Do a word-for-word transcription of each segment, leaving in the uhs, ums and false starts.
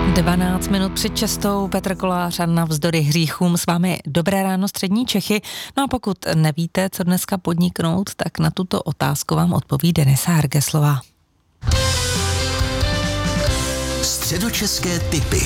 dvanáct minut před čestou, Petr Kolář a navzdory hříchům s vámi dobré ráno střední Čechy. No a pokud nevíte, co dneska podniknout, tak na tuto otázku vám odpoví Denisa Hergeslová. Středočeské tipy.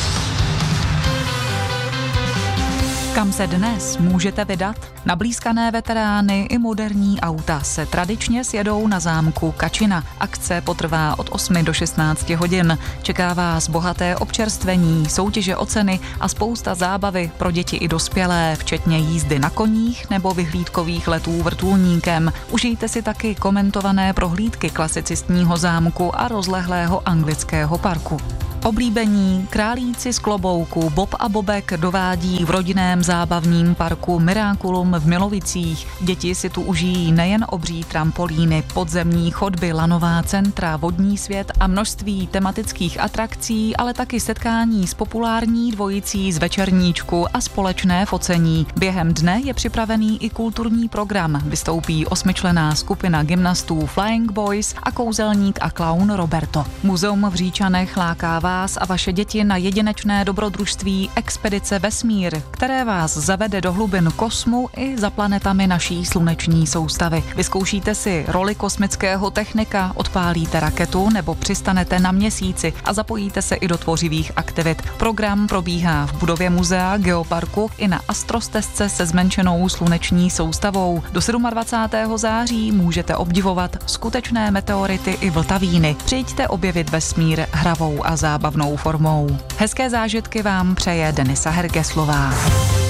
Kam se dnes můžete vydat? Nablízkané veterány i moderní auta se tradičně sjedou na zámku Kačina. Akce potrvá od osmi do šestnácti hodin. Čeká vás bohaté občerstvení, soutěže o ceny a spousta zábavy pro děti i dospělé, včetně jízdy na koních nebo vyhlídkových letů vrtulníkem. Užijte si taky komentované prohlídky klasicistního zámku a rozlehlého anglického parku. Oblíbení králíci z klobouku Bob a Bobek dovádí v rodinném zábavním parku Miraculum v Milovicích. Děti si tu užijí nejen obří trampolíny, podzemní chodby, lanová centra, vodní svět a množství tematických atrakcí, ale taky setkání s populární dvojicí z Večerníčku a společné focení. Během dne je připravený i kulturní program. Vystoupí osmičlenná skupina gymnastů Flying Boys a kouzelník a klaun Roberto. Muzeum v Říčanech láká vás a vaše děti na jedinečné dobrodružství Expedice Vesmír, které vás zavede do hlubin kosmu i za planetami naší sluneční soustavy. Vyzkoušíte si roli kosmického technika, odpálíte raketu nebo přistanete na měsíci a zapojíte se i do tvořivých aktivit. Program probíhá v budově muzea, geoparku i na astrostezce se zmenšenou sluneční soustavou. Do dvacátého sedmého září můžete obdivovat skutečné meteority i vltavíny. Přijďte objevit vesmír hravou a zábavnou formou. Hezké zážitky vám přeje Denisa Hergeslová.